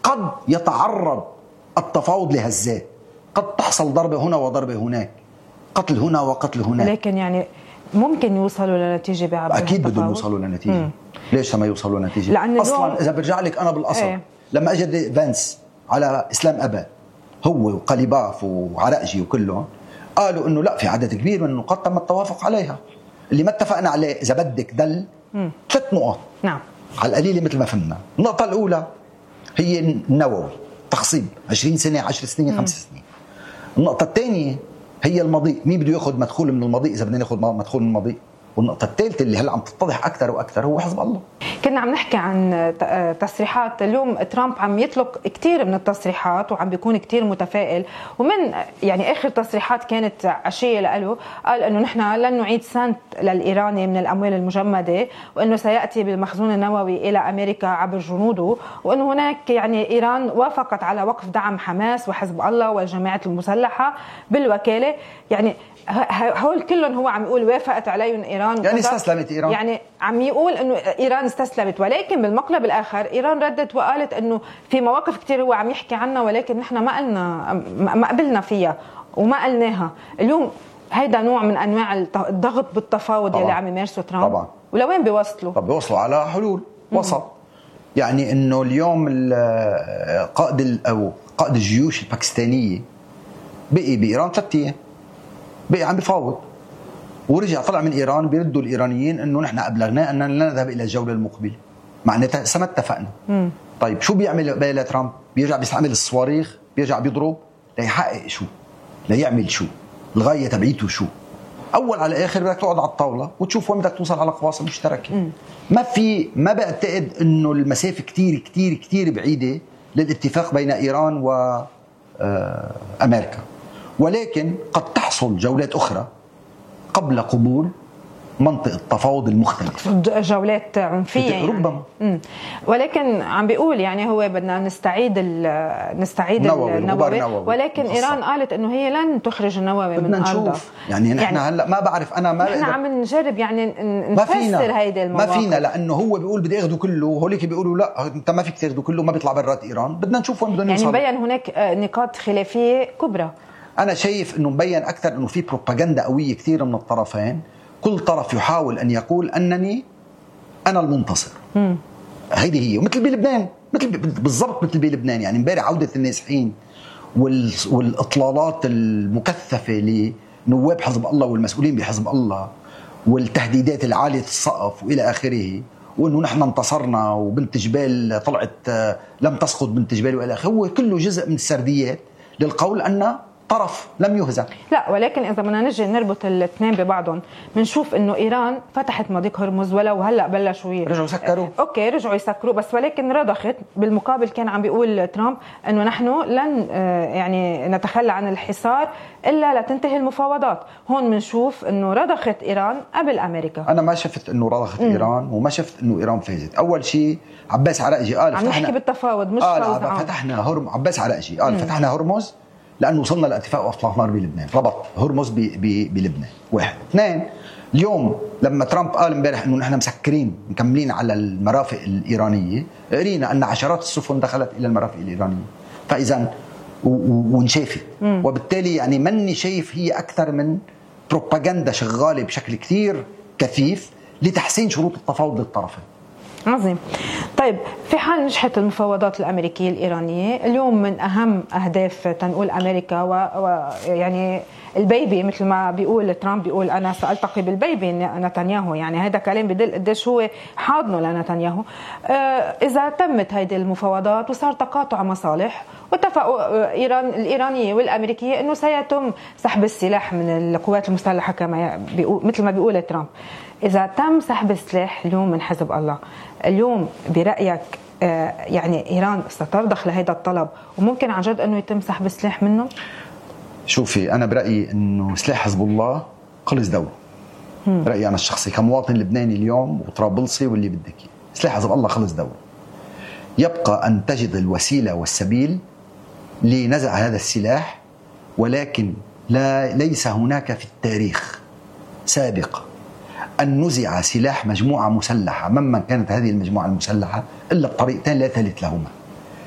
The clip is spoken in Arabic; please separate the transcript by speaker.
Speaker 1: قد يتعرض التفاوض لهزات، قد تحصل ضربة هنا وضربة هناك، قتل هنا وقتل هناك،
Speaker 2: لكن يعني ممكن يوصلوا لنتيجة بعد
Speaker 1: أكيد بدهم يوصلوا لنتيجة. ليش ما يوصلوا لنتيجة؟
Speaker 2: لأن
Speaker 1: أصلا إذا برجع لك أنا بالأصل لما أجد فانس على إسلام أبا هو وقليباف وعرقجي وكلهم قالوا إنه لا، في عدد كبير من النقاط تم التوافق عليها. اللي ما اتفقنا عليه إذا بدك 3 نقاط
Speaker 2: نعم
Speaker 1: على القليلة مثل ما فهمنا. النقطة الأولى هي النووي، تخصيب 20 سنة 10 سنين 5 سنين. النقطة الثانية هي المضيء، مين بده ياخذ مدخول من المضيء إذا بدنا ناخذ مدخول من المضيء. والنقطة الثالثة اللي هلا عم تتضح أكثر وأكثر هو حزب الله.
Speaker 2: كنا عم نحكي عن تصريحات اليوم، ترامب عم يطلق كثير من التصريحات وعم بيكون كثير متفائل، ومن يعني آخر تصريحات كانت عشية له قال إنه نحن لن نعيد سنت للإيراني من الأموال المجمدة، وإنه سيأتي بالمخزون النووي إلى أمريكا عبر جنوده، وإنه هناك يعني إيران وافقت على وقف دعم حماس وحزب الله والجماعات المسلحة بالوكالة. يعني هول كلهم هو عم يقول وافقت عليهم إيران،
Speaker 1: يعني استسلمت إيران،
Speaker 2: يعني عم يقول إنه إيران استسلمت. ولكن بالمقلب الآخر إيران ردت وقالت إنه في مواقف كتير هو عم يحكي عنها ولكن نحن ما قبلنا فيها وما قلناها. اليوم هيدا نوع من أنواع الضغط بالتفاوض اللي عم يمارسه ترامب. طبعا. ولوين بيوصلوا؟
Speaker 1: طب بيوصلوا على حلول وسط. يعني إنه اليوم قائد الجيوش الباكستانية بقي بإيران 3 أيام، بقي عم بيفاوض، ورجع طلع من إيران بيردوا الإيرانيين أنه نحن أبلغنا أننا لا نذهب إلى الجولة المقبلة، معناتها ما اتفقنا. طيب شو بيعمل بقى ترامب؟ بيرجع بيستعمل الصواريخ، بيرجع بيضرب ليحقق شو؟ ليعمل شو؟ الغاية تبعيته شو؟ أول على آخر بدك تقعد على الطاولة وتشوف وين بدك توصل على قواصم مشتركة. ما بعتقد أنه المسافة كتير كتير كتير بعيدة للاتفاق بين إيران وأمريكا، ولكن قد تحصل جولات أخرى قبل قبول منطق التفاوض المختلف،
Speaker 2: جولات عنفية يعني.
Speaker 1: ربما.
Speaker 2: ولكن عم بيقول يعني هو بدنا نستعيد النووي، ولكن إيران قالت إنه هي لن تخرج النووي من أرضها.
Speaker 1: نشوف يعني نحن هلا ما بعرف، أنا ما
Speaker 2: نحن عم نجرب يعني نفسر هيدا المواقف.
Speaker 1: ما فينا، لأنه هو بيقول بدي أخذه كله وهوليك بيقولوا لا أنت ما فيك تاخذه كله، ما بيطلع برات إيران. بدنا نشوف وين بدهم يوصلوا.
Speaker 2: يعني مبين هناك نقاط خلافية كبرى.
Speaker 1: أنا شايف إنه مبين أكثر إنه في بروباغندا قوية كثير من الطرفين، كل طرف يحاول أن يقول أنني أنا المنتصر. هيدي هي، مثل بلبنان، بالضبط مثل بلبنان. يعني امبارح عودة النازحين والإطلالات المكثفة لنواب حزب الله والمسؤولين بحزب الله والتهديدات العالية السقف وإلى آخره، وإنه نحن انتصرنا وبنت جبال طلعت لم تسقط بنت جبال وإلى آخره، هو كله جزء من السرديات للقول أن طرف لم يهزم. لا،
Speaker 2: ولكن إذا بدنا نجي نربط الاثنين ببعضهم بنشوف إنه إيران فتحت مضيق هرمز، ولو هلا بلشوا
Speaker 1: رجعوا يسكروا.
Speaker 2: أوكي رجعوا يسكروا، بس ولكن رضخت. بالمقابل كان عم بيقول ترامب إنه نحن لن يعني نتخلى عن الحصار إلا لتنتهي المفاوضات. هون بنشوف إنه رضخت إيران قبل أمريكا.
Speaker 1: أنا ما شفت إنه رضخت إيران وما شفت إنه إيران فازت. أول شيء عباس عرقجي قال
Speaker 2: عم نحكي بالتفاوض مش فوز.
Speaker 1: فتحنا عباس عرقجي قال فتحنا هرمز لأنه وصلنا لاتفاق وإطلاق نار بلبنان، ربط هرمز بلبنان. 1 2 اليوم لما ترامب قال امبارح إنه نحن مسكرين مكملين على المرافق الإيرانية، قرينا أن عشرات السفن دخلت إلى المرافق الإيرانية، فإذا وانشافت. وبالتالي يعني مني شايف هي أكثر من بروباغندا شغالة بشكل كثير كثيف لتحسين شروط التفاوض للطرفين.
Speaker 2: عظيم. طيب في حال نجحت المفاوضات الأمريكية الإيرانية اليوم، من أهم أهداف تنقول أمريكا ويعني البيبي مثل ما بيقول ترامب، بيقول أنا سألتقي بالبيبي نتنياهو، يعني هذا كلام بدل قديش هو حاضنه لنتنياهو. إذا تمت هذه المفاوضات وصار تقاطع مصالح واتفقوا الإيرانية والأمريكية إنه سيتم سحب السلاح من القوات المسلحة كما مثل ما بيقول ترامب، إذا تم سحب السلاح اليوم من حزب الله، اليوم برأيك يعني إيران سترضخ لهذا الطلب وممكن عن جد أنه يتم سحب السلاح منه؟
Speaker 1: شوفي، أنا برأيي أنه سلاح حزب الله خلص دوره. رأيي أنا الشخصي كمواطن لبناني اليوم وطرابلسي واللي بدك، سلاح حزب الله خلص دوره. يبقى أن تجد الوسيلة والسبيل لنزع هذا السلاح، ولكن ليس هناك في التاريخ سابق أن نزع سلاح مجموعة مسلحة ممن كانت هذه المجموعة المسلحة إلا بطريقتين لا ثالث لهما.